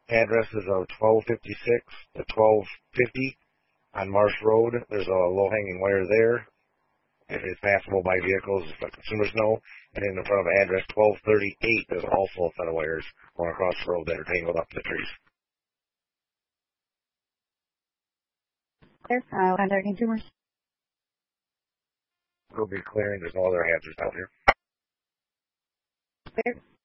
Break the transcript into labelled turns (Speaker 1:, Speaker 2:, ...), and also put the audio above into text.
Speaker 1: addresses are 1256 to 1250 on Marsh Road. There's a low-hanging wire there. If it's passable by vehicles, let consumers know. And in front of address 1238, there's also a set of wires going across the road that are tangled up in the trees.
Speaker 2: Clear. Contact consumers.
Speaker 1: We'll be clearing. There's no other hazards out here.
Speaker 2: Clear.